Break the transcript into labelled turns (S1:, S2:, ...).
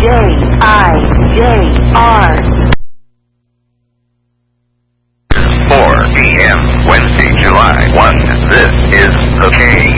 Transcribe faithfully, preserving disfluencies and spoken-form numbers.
S1: I J R.
S2: four p m Wednesday, July first. This is the K